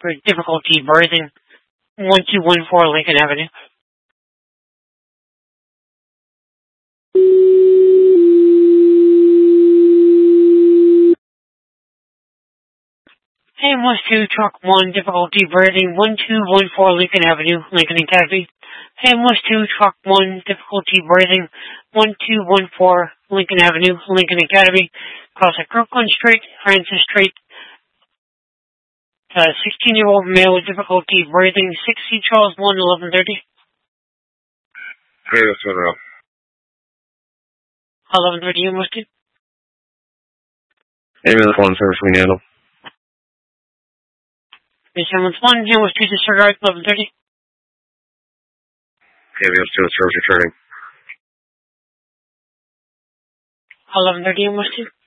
for difficulty breathing. 1214 Lincoln Avenue. AM12 Truck 1, difficulty breathing. 1214 Lincoln Avenue, Lincoln Academy. AM12 Truck 1, difficulty breathing. 1214 Lincoln Avenue, Lincoln Academy. Crossing Kirkland Street, Francis Street. 16-year-old male with difficulty breathing. 60 Charles 1, 1130. Hey, that's what up. 1130 AM12. Ambulance 1, service we handle. Ambulance 1, AM12 disregard, 1130. Ambulance 2, service returning. 1130 AM12.